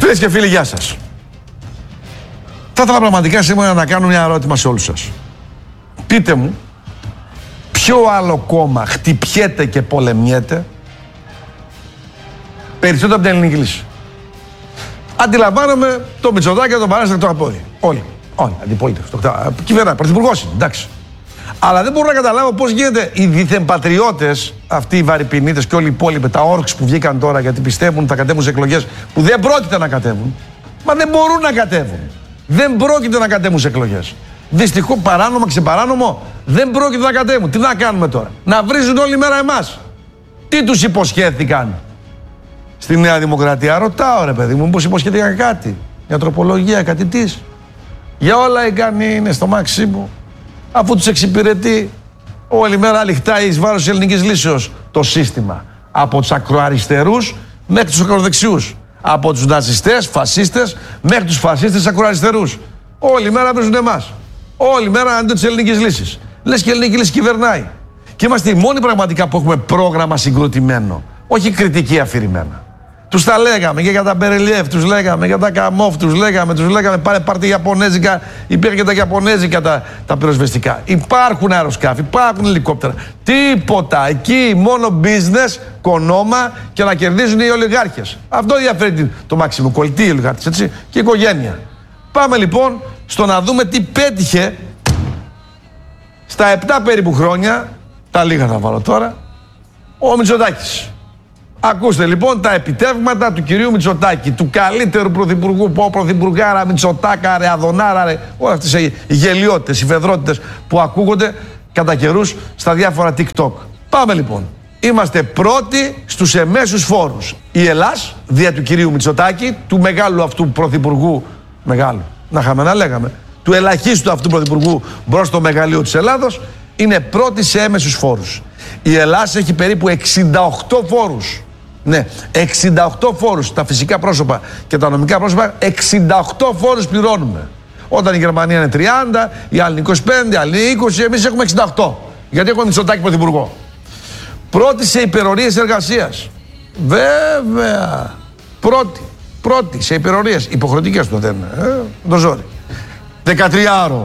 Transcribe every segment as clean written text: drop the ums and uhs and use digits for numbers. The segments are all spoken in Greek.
Φίλες και φίλοι, γεια σας. Θα ήθελα πραγματικά σήμερα να κάνω μια ερώτημα σε όλους σας. Πείτε μου, ποιο άλλο κόμμα χτυπιέται και πολεμιέται περισσότερο από την ελληνική λύση? Αντιλαμβάνομαι το Μητσοτάκη και τον Παράστατο το απόδει. Όλοι. Αντιπολίτευση. Κυβερνά, πρωθυπουργός είναι, εντάξει. Αλλά δεν μπορώ να καταλάβω πώς γίνεται οι δίθεν πατριώτες, αυτοί οι βαρυπινίτες και όλοι οι υπόλοιποι, τα όρξ που βγήκαν τώρα γιατί πιστεύουν ότι θα κατέβουν σε εκλογές που δεν πρόκειται να κατέβουν. Μα δεν μπορούν να κατέβουν. Δεν πρόκειται να κατέβουν σε εκλογές. Δυστυχώς, παράνομο, ξεπαράνομο, δεν πρόκειται να κατέβουν. Τι να κάνουμε τώρα? Να βρίζουν όλη μέρα εμάς? Τι τους υποσχέθηκαν στη Νέα Δημοκρατία? Ρωτάω, ρε παιδί μου, μήπως υποσχέθηκαν κάτι? Για τροπολογία, κάτι της? Για όλα είναι στο Μαξίμου. Αφού τους εξυπηρετεί όλη μέρα λιχτάει εις βάρος της ελληνικής λύσεως το σύστημα. Από τους ακροαριστερούς μέχρι τους ακροδεξιούς. Από τους ναζιστές, φασίστες μέχρι τους φασίστες ακροαριστερούς. Όλη μέρα βρίζουν εμάς. Όλη μέρα αντί της ελληνικής λύσης. Λες και η ελληνική λύση κυβερνάει. Και είμαστε οι μόνοι πραγματικά που έχουμε πρόγραμμα συγκροτημένο. Όχι κριτική αφηρημένα. Τους τα λέγαμε και για τα Μπερελιέφ, τους λέγαμε για τα Καμόφ, τους λέγαμε πάρτε Ιαπωνέζικα, υπήρχαν και τα Ιαπωνέζικα τα πυροσβεστικά. Υπάρχουν αεροσκάφη, υπάρχουν ελικόπτερα. Τίποτα. Εκεί μόνο business, κονόμα και να κερδίζουν οι ολιγάρχες. Αυτό ενδιαφέρει το Μάξιμο. Κολλητοί οι ολιγάρχες, έτσι, και η οικογένεια. Πάμε λοιπόν στο να δούμε τι πέτυχε στα 7 περίπου χρόνια, τα λίγα θα βάλω τώρα, ο Μητσοτάκης. Ακούστε λοιπόν τα επιτεύγματα του κυρίου Μητσοτάκη, του καλύτερου πρωθυπουργού, πρωθυπουργάρα, Μητσοτάκα, ρε Αδωνάρα, ρε, όλες αυτές οι γελιότητες, οι φεδρότητες που ακούγονται κατά καιρούς στα διάφορα TikTok. Πάμε λοιπόν. Είμαστε πρώτοι στους εμέσους φόρους. Η Ελλάς, δια του κυρίου Μητσοτάκη, του μεγάλου αυτού πρωθυπουργού, μεγάλου, να είχαμε να λέγαμε, του ελαχίστου αυτού πρωθυπουργού μπρος στο μεγαλείο της Ελλάδος, είναι πρώτη σε έμεσους φόρους. Η Ελλάς έχει περίπου 68 φόρους. Ναι, 68 φόρους, τα φυσικά πρόσωπα και τα νομικά πρόσωπα, 68 φόρους πληρώνουμε. Όταν η Γερμανία είναι 30, η άλλη είναι 25, η άλλη είναι 20, εμείς έχουμε 68. Γιατί έχουμε Μητσοτάκη πρωθυπουργό. Πρώτη σε υπερορίες εργασίας. Βέβαια. Πρώτη σε υπερορίες. Υποχρεωτικές το δεν είναι. Το ζόρι. 13ωρο.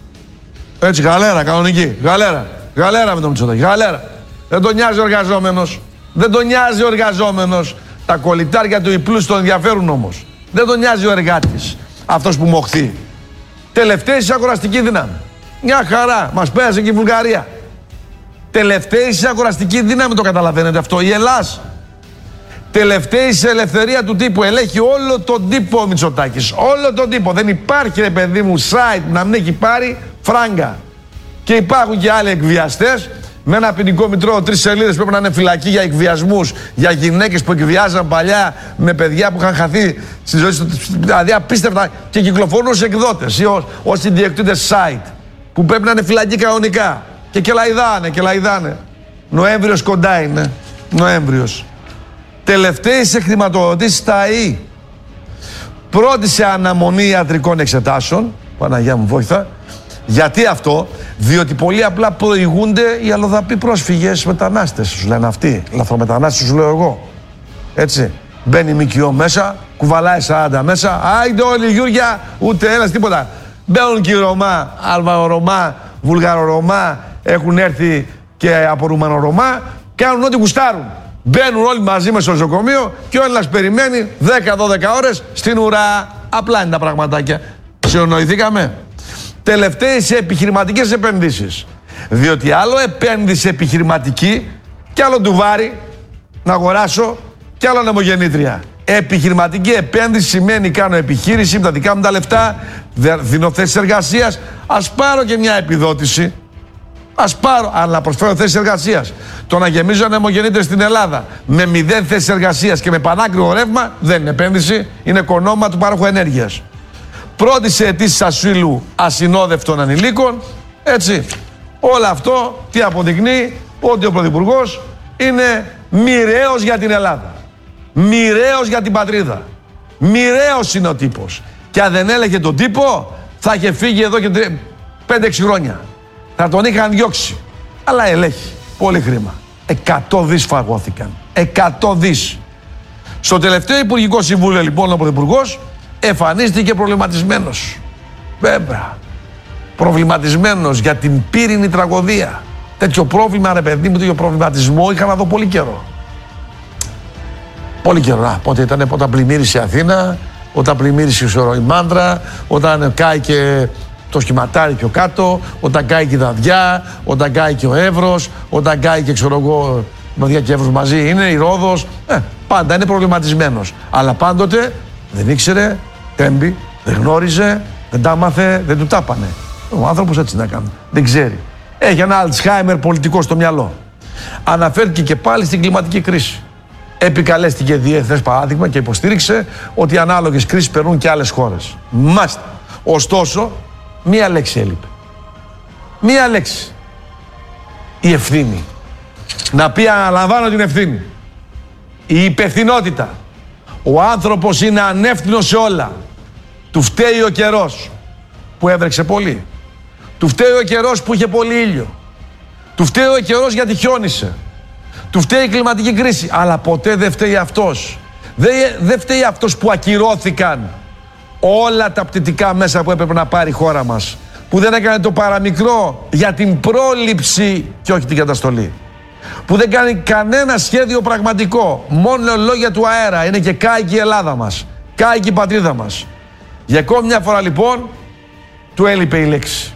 Έτσι, γαλέρα, κανονική. Γαλέρα με τον Μητσοτάκη. Γαλέρα. Δεν τον νοιάζει ο εργαζόμενος. Δεν τον νοιάζει ο εργαζόμενος. Τα κολλητάρια του υπλούς τον ενδιαφέρουν όμως. Δεν τον νοιάζει ο εργάτης. Αυτός που μοχθεί. Τελευταία σε αγοραστική δύναμη. Μια χαρά. Μας πέρασε και η Βουλγαρία. Τελευταία σε αγοραστική δύναμη, το καταλαβαίνετε αυτό. Η Ελλάς. Τελευταία σε ελευθερία του τύπου. Ελέγχει όλο τον τύπο ο Μητσοτάκης. Όλο τον τύπο. Δεν υπάρχει, ρε παιδί μου, site να μην έχει πάρει φράγκα. Και υπάρχουν και άλλοι εκβιαστές. Με ένα ποινικό μητρό 3 σελίδες πρέπει να είναι φυλακή για εκβιασμούς, για γυναίκες που εκβιάζαν παλιά με παιδιά που είχαν χαθεί στη ζωή του. Δηλαδή απίστευτα και κυκλοφορούν ως εκδότες ή ως ιδιοκτήτες site που πρέπει να είναι φυλακή κανονικά. Και κελαϊδάνε. Νοέμβριος κοντά είναι. Νοέμβριος. Τελευταίοι σε χρηματοδοτήσεις στα ΑΕΗ. Πρώτη σε αναμονή ιατρικών εξετάσεων. Παναγιά μου βόηθα. Γιατί αυτό? Διότι πολύ απλά προηγούνται οι αλλοδαποί πρόσφυγες μετανάστες. Σου λένε αυτοί. Λαθρομετανάστες σου λέω εγώ. Έτσι. Μπαίνει η ΜΚΟ μέσα, κουβαλάει 40 μέσα. Άιντε όλοι Γιούρια, ούτε ένας τίποτα. Μπαίνουν και οι Ρωμά, Αλβανορωμά, Βουλγαρορωμά, έχουν έρθει και από Ρουμανορωμά, κάνουν ό,τι γουστάρουν. Μπαίνουν όλοι μαζί με στο νοσοκομείο και ο Έλληνας περιμένει 10-12 ώρες στην ουρά. Απλά είναι τα πραγματάκια. Συνοηθήκαμε. Τελευταίοι σε επιχειρηματικές επενδύσεις. Διότι άλλο επένδυση επιχειρηματική και άλλο ντουβάρι να αγοράσω και άλλο ανεμογεννήτρια. Επιχειρηματική επένδυση σημαίνει κάνω επιχείρηση με τα δικά μου τα λεφτά, δίνω θέσεις εργασίας, ας πάρω και μια επιδότηση. Ας πάρω, αλλά προσφέρω θέσεις εργασίας. Το να γεμίζω ανεμογεννήτριες στην Ελλάδα με 0 θέσεις εργασίας και με πανάκριβο ρεύμα δεν είναι επένδυση, είναι κονόμα του πάροχου ενέργειας. Πρώτη σε αιτήσεις ασύλου ασυνόδευτων ανηλίκων, έτσι. Όλο αυτό τι αποδεικνύει? Ότι ο Πρωθυπουργός είναι μοιραίος για την Ελλάδα. Μοιραίος για την πατρίδα. Μοιραίος είναι ο τύπος. Και αν δεν έλεγε τον τύπο, θα είχε φύγει εδώ και 5-6 χρόνια. Θα τον είχαν διώξει. Αλλά ελέγχει. Πολύ χρήμα. 100 δις φαγώθηκαν. 100 δις. Στο τελευταίο Υπουργικό Συμβούλιο, λοιπόν, ο Πρωθυπουργός εμφανίστηκε προβληματισμένος. Βέβαια. Προβληματισμένος για την πύρινη τραγωδία. Τέτοιο πρόβλημα, ρε παιδί μου, τέτοιο προβληματισμό είχα να δω πολύ καιρό. Πολύ καιρό. Πότε ήταν, όταν πλημμύρισε η Αθήνα, όταν πλημμύρισε η Μάντρα, όταν κάηκε το σχηματάρι πιο κάτω, όταν κάηκε η Δαδιά, όταν κάηκε ο Εύρος, όταν κάηκε, ξέρω εγώ, Δαδιά και Εύρος μαζί είναι, η Ρόδος. Πάντα είναι προβληματισμένος. Αλλά πάντοτε δεν ήξερε, τέμπη, δεν γνώριζε, δεν τα μάθε, δεν του τάπανε. Ο άνθρωπος έτσι να κάνει. Δεν ξέρει. Έχει ένα Αλτσχάιμερ πολιτικό στο μυαλό. Αναφέρθηκε και πάλι στην κλιματική κρίση. Επικαλέστηκε διεθνές παράδειγμα και υποστήριξε ότι οι ανάλογες κρίσεις περνούν και άλλες χώρες. Μάλιστα. Ωστόσο, μία λέξη έλειπε. Μία λέξη. Η ευθύνη. Να πει αναλαμβάνω την ευθύνη. Η υπευθυνότητα. Ο άνθρωπος είναι ανεύθυνος σε όλα. Του φταίει ο καιρός που έβρεξε πολύ. Του φταίει ο καιρός που είχε πολύ ήλιο. Του φταίει ο καιρός γιατί χιόνισε. Του φταίει η κλιματική κρίση. Αλλά ποτέ δεν φταίει αυτός. Δεν φταίει αυτός που ακυρώθηκαν όλα τα πτυτικά μέσα που έπρεπε να πάρει η χώρα μας. Που δεν έκανε το παραμικρό για την πρόληψη και όχι την καταστολή. Που δεν κάνει κανένα σχέδιο πραγματικό. Μόνο λόγια του αέρα. Είναι και κάηκε η Ελλάδα μας. Κάηκε η πατρίδα μας. Για ακόμη μια φορά, λοιπόν, του έλειπε η λέξη.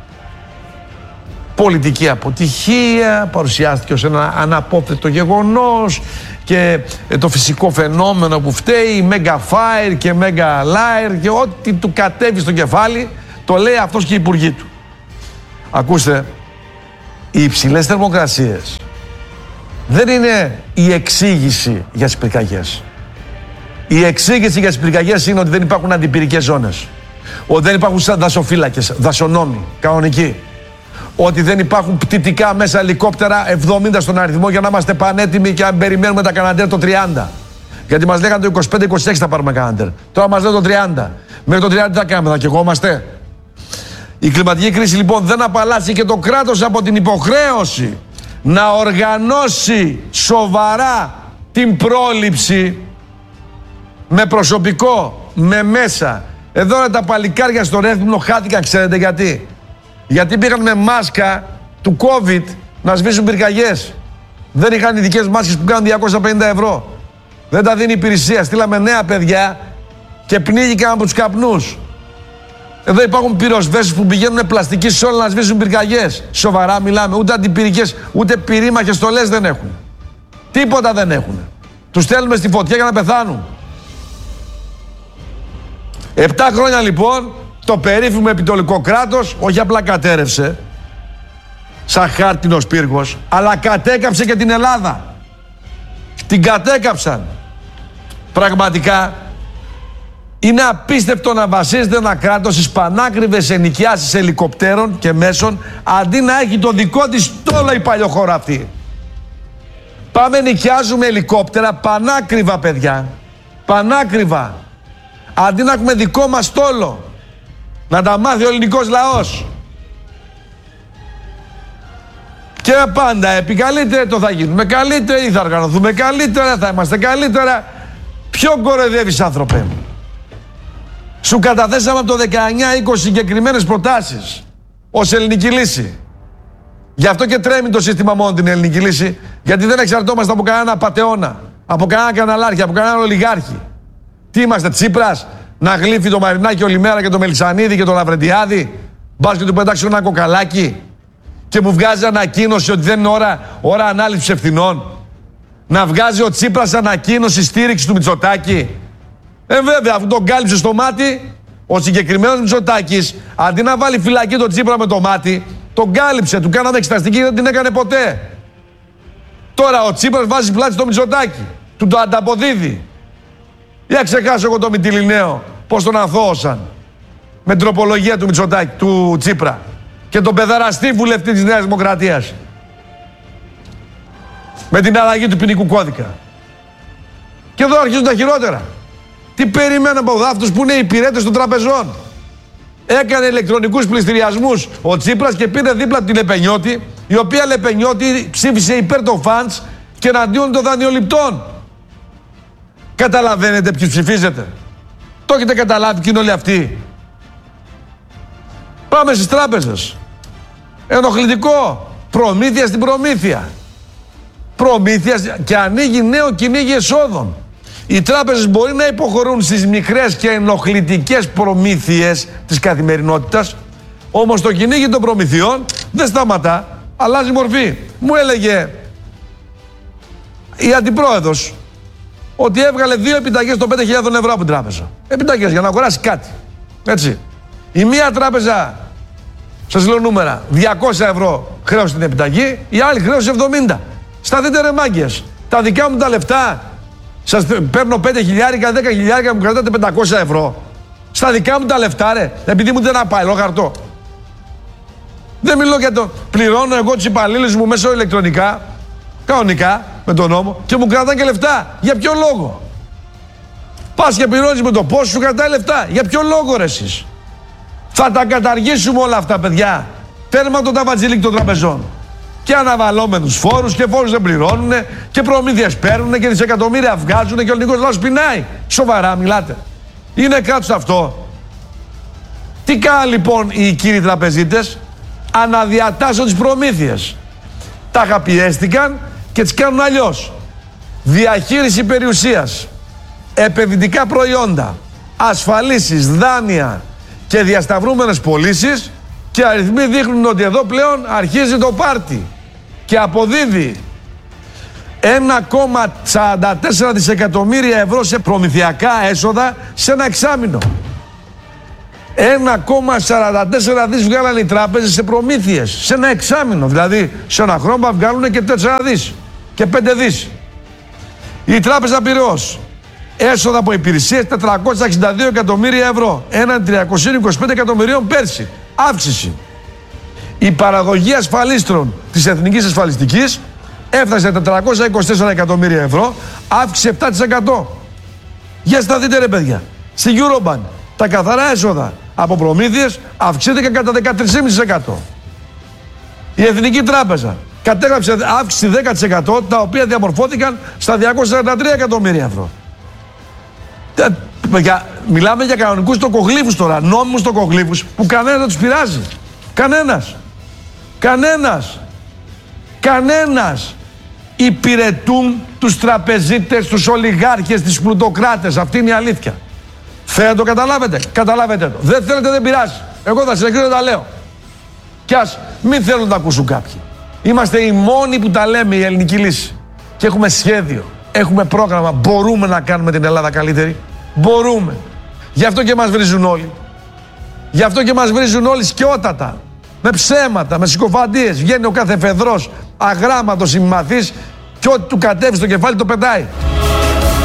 Πολιτική αποτυχία, παρουσιάστηκε ως ένα αναπόφευκτο γεγονός και το φυσικό φαινόμενο που φταίει, mega fire και mega liar και ό,τι του κατέβει στο κεφάλι το λέει αυτός και οι υπουργοί του. Ακούστε, οι υψηλές θερμοκρασίες δεν είναι η εξήγηση για τις πυρκαγιές. Η εξήγηση για τις πυρκαγιές είναι ότι δεν υπάρχουν αντιπυρικές ζώνες. Ότι δεν υπάρχουν δασοφύλακες, δασονόμοι, κανονικοί. Ότι δεν υπάρχουν πτυτικά μέσα ελικόπτερα 70 στον αριθμό για να είμαστε πανέτοιμοι και αν περιμένουμε τα Καναντέρ το 30. Γιατί μας λέγανε το 25-26 θα πάρουμε Καναντέρ. Τώρα μας λένε το 30. Μέχρι το 30 τι θα κάνουμε, θα καιγόμαστε. Η κλιματική κρίση, λοιπόν, δεν απαλλάσσει και το κράτος από την υποχρέωση να οργανώσει σοβαρά την πρόληψη με προσωπικό, με μέσα. Εδώ είναι τα παλικάρια στο Ρέθυμνο χάθηκαν, ξέρετε γιατί. Γιατί πήγαν με μάσκα του COVID να σβήσουν πυρκαγιές. Δεν είχαν ειδικές μάσκες που κάνουν 250 ευρώ. Δεν τα δίνει η υπηρεσία. Στείλαμε νέα παιδιά και πνίγηκαν από τους καπνούς. Εδώ υπάρχουν πυροσβέστες που πηγαίνουν πλαστική σόλα να σβήσουν πυρκαγιές. Σοβαρά μιλάμε. Ούτε αντιπυρικές, ούτε πυρήμαχες στολές δεν έχουν. Τίποτα δεν έχουν. Τους στέλνουμε στη φωτιά για να πεθάνουν. 7 χρόνια, λοιπόν, το περίφημο επιτολικό κράτος όχι απλά κατέρευσε σαν χάρτινος πύργος, αλλά κατέκαψε και την Ελλάδα. Την κατέκαψαν. Πραγματικά είναι απίστευτο να βασίζεται ένα κράτος στις πανάκριβες ενοικιάσεις ελικοπτέρων και μέσων αντί να έχει το δικό της στόλο η παλιοχώρα αυτή. Πάμε νοικιάζουμε ελικόπτερα πανάκριβα, παιδιά. Πανάκριβα. Αντί να έχουμε δικό μας στόλο. Να τα μάθει ο ελληνικός λαός. Και πάντα επικαλείται το θα γίνουμε καλύτεροι, θα οργανωθούμε καλύτερα, θα είμαστε καλύτερα. Ποιον κοροϊδεύεις, άνθρωπε? Σου καταθέσαμε από το 19-20 συγκεκριμένες προτάσεις ως ελληνική λύση. Γι' αυτό και τρέμει το σύστημα μόνο την ελληνική λύση, γιατί δεν εξαρτώμαστε από κανένα πατεώνα, από κανένα καναλάρχη, από κανένα ολιγάρχη. Τι είμαστε, Τσίπρας, να γλύφει το Μαρινάκι όλη μέρα και το Μελισσανίδη και το Λαβρεντιάδη, μπας και του πετάξει ένα κοκαλάκι και μου βγάζει ανακοίνωση ότι δεν είναι ώρα ανάληψης ευθυνών. Να βγάζει ο Τσίπρας ανακοίνωση στήριξη του Μητσοτάκη. Βέβαια, αφού τον κάλυψε στο μάτι, ο συγκεκριμένος Μητσοτάκης, αντί να βάλει φυλακή τον Τσίπρα με το μάτι, τον κάλυψε, του κάναμε εξεταστική και δεν την έκανε ποτέ. Τώρα ο Τσίπρας βάζει πλάτη στο Μητσοτάκη, του το ανταποδίδει. Για ξεχάσω εγώ το Μυτιληναίο, πώς τον αθώωσαν. Με την τροπολογία του Μητσοτάκη, του Τσίπρα. Και τον παιδαραστή βουλευτή της Νέας Δημοκρατίας. Με την αλλαγή του ποινικού κώδικα. Και εδώ αρχίζουν τα χειρότερα. Τι περιμένουν από αυτούς που είναι οι υπηρέτες των τραπεζών? Έκανε ηλεκτρονικούς πληστηριασμούς ο Τσίπρας και πήρε δίπλα την Λεπενιώτη, η οποία Λεπενιώτη ψήφισε υπέρ των φαντς και εναντίον των δανειοληπτών. Καταλαβαίνετε ποιους ψηφίζετε? Το έχετε καταλάβει ποιοι είναι όλοι αυτοί? Πάμε στις τράπεζες. Ενοχλητικό. Προμήθεια στην προμήθεια. Προμήθεια και ανοίγει νέο κυνήγι εσόδων. Οι τράπεζες μπορεί να υποχωρούν στις μικρές και ενοχλητικές προμήθειες της καθημερινότητας, όμως το κυνήγι των προμηθειών δεν σταματά, αλλάζει μορφή. Μου έλεγε η αντιπρόεδρος ότι έβγαλε 2 επιταγές των 5.000 ευρώ από την τράπεζα. Επιταγές για να αγοράσει κάτι. Έτσι. Η μία τράπεζα, σας λέω νούμερα, 200 ευρώ χρέωσε την επιταγή, η άλλη χρέωσε 70. Σταθείτε ρε μάγκες. Τα δικά μου τα λεφτά, σας παίρνω 5.000, 10.000, μου κρατάτε 500 ευρώ. Στα δικά μου τα λεφτά ρε, επειδή μου δεν απάει, χαρτό. Δεν μιλώ για το πληρώνω εγώ τους υπαλλήλους μου μέσω ηλεκτρονικά, κανονικά, με τον νόμο, και μου κρατάνε και λεφτά. Για ποιο λόγο? Πας και πληρώνεις με το πώς σου κρατάει λεφτά. Για ποιο λόγο ρε εσείς? Θα τα καταργήσουμε όλα αυτά, παιδιά. Τέρμα το ταβατζιλίκ των τραπεζών. Και αναβαλώμενους φόρους και φόρους δεν πληρώνουν και προμήθειες παίρνουν και δισεκατομμύρια βγάζουν και ο ελληνικός λαός πεινάει. Σοβαρά μιλάτε? Είναι κράτος αυτό? Τι κάνουν λοιπόν οι κύριοι τραπεζίτες? Αναδιατάσσουν τις προμήθειες. Τα πιέστηκαν και τις κάνουν αλλιώς. Διαχείριση περιουσίας, επενδυτικά προϊόντα, ασφαλίσεις, δάνεια και διασταυρούμενες πωλήσεις, και αριθμοί δείχνουν ότι εδώ πλέον αρχίζει το πάρτι και αποδίδει 1,44 δισεκατομμύρια ευρώ σε προμηθειακά έσοδα σε ένα εξάμηνο. 1,44 δις βγάλανε οι τράπεζες σε προμήθειες σε ένα εξάμηνο. Δηλαδή σε ένα χρόνο βγάλουν και 4 δις και 5 δις. Η τράπεζα Πειραιώς, έσοδα από υπηρεσίες 462 εκατομμύρια ευρώ, έναν 325 εκατομμυρίων πέρσι. Αύξηση. Η παραγωγή ασφαλίστρων της Εθνικής Ασφαλιστικής έφτασε 424 εκατομμύρια ευρώ, αύξησε 7%. Για στα δείτε ρε παιδιά. Στη Eurobank τα καθαρά έσοδα από προμήθειες αυξήθηκαν κατά 13,5%. Η Εθνική Τράπεζα κατέγραψε αύξηση 10%, τα οποία διαμορφώθηκαν στα 243 εκατομμύρια ευρώ. Μιλάμε για κανονικούς τοκογλύφους τώρα, νόμιμους τοκογλύφους που κανένας δεν τους πειράζει. Κανένας. Υπηρετούν τους τραπεζίτες, τους ολιγάρχες, τις πλουτοκράτες. Αυτή είναι η αλήθεια. Θέλετε το καταλάβετε? Καταλάβετε το. Δεν θέλετε, δεν πειράζει. Εγώ θα συνεχίσω να τα λέω. Κι ας μην θέλουν να τα ακούσουν κάποιοι. Είμαστε οι μόνοι που τα λέμε, η ελληνική λύση. Και έχουμε σχέδιο. Έχουμε πρόγραμμα. Μπορούμε να κάνουμε την Ελλάδα καλύτερη. Μπορούμε. Γι' αυτό και μας βρίζουν όλοι. Γι' αυτό και μας βρίζουν όλοι σκιότατα. Με ψέματα, με συκοφαντίες. Βγαίνει ο κάθε φεδρός αγράμματος ημιμαθής και ό,τι του κατέβει στο κεφάλι το πετάει.